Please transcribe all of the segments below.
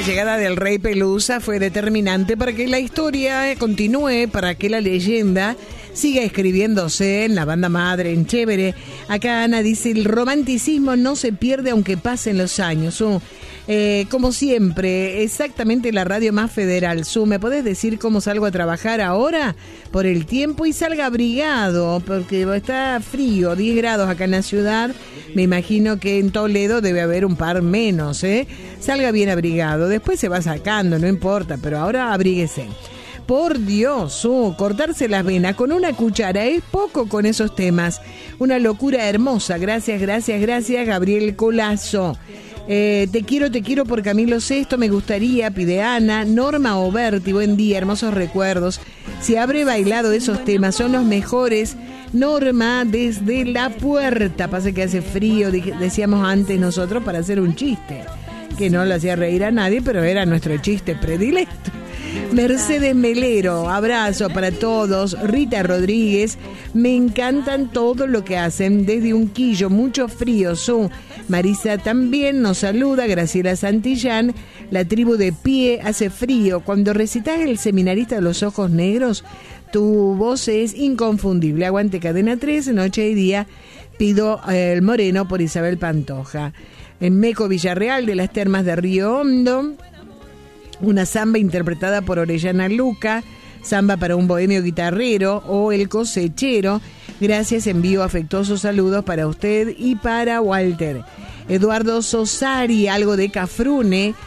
llegada del rey Pelusa fue determinante para que la historia continúe, para que la leyenda siga escribiéndose en la banda madre, en Chévere. Acá Ana dice, el romanticismo no se pierde aunque pasen los años. Como siempre, exactamente la radio más federal. ¿Me podés decir cómo salgo a trabajar ahora? Por el tiempo, y salga abrigado, porque está frío, 10 grados acá en la ciudad. Me imagino que en Toledo debe haber un par menos, Salga bien abrigado, después se va sacando, no importa, pero ahora abríguese. Por Dios, cortarse las venas con una cuchara es poco con esos temas. Una locura hermosa. Gracias, Gabriel Colazo. Te quiero por Camilo VI, me gustaría, pide Ana. Norma Oberti, buen día, hermosos recuerdos. Si habré bailado esos temas, son los mejores. Norma, desde La Puerta. Pasa que hace frío, decíamos antes nosotros, para hacer un chiste, que no le hacía reír a nadie, pero era nuestro chiste predilecto. Mercedes Melero, abrazo para todos. Rita Rodríguez, me encantan todo lo que hacen desde Unquillo, mucho frío. Marisa también nos saluda. Graciela Santillán, la tribu de pie, hace frío. Cuando recitas El seminarista de los ojos negros, tu voz es inconfundible. Aguante Cadena 3, noche y día. Pido el Moreno por Isabel Pantoja. En Meco Villarreal, de las Termas de Río Hondo, una samba interpretada por Orellana Luca, samba para un bohemio guitarrero o El Cosechero. Gracias, envío afectuosos saludos para usted y para Walter. Eduardo Sosari, algo de Cafrune.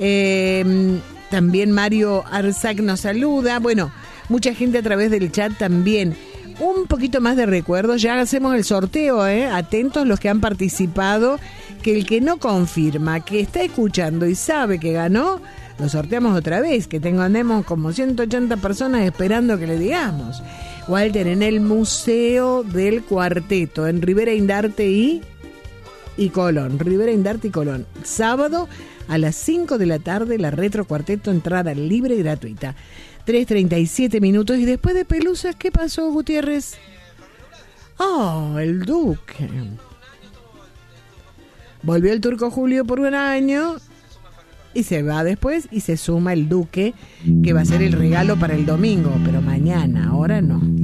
También Mario Arzac nos saluda. Bueno, mucha gente a través del chat también. Un poquito más de recuerdos, ya hacemos el sorteo, atentos los que han participado, que el que no confirma, que está escuchando y sabe que ganó, lo sorteamos otra vez, que andemos como 180 personas esperando que le digamos. Walter, en el Museo del Cuarteto, en Rivera Indarte y Colón. Rivera Indarte y Colón. Sábado a las 5 de la tarde, la Retro Cuarteto, entrada libre y gratuita. 3:37 minutos. Y después de Pelusa, ¿qué pasó, Gutiérrez? El Duque. Volvió el Turco Julio por un año y se va después y se suma el Duque, que va a ser el regalo para el domingo, pero mañana, ahora no.